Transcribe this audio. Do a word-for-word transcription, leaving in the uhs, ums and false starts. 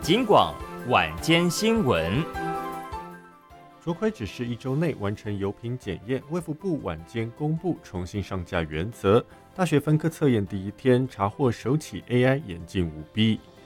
警广晚间新闻。 卓晖只是一周内完成油品检验，卫福部晚间公布重新上架原则。大学分科测验第一天查获首起 A I 眼镜舞弊。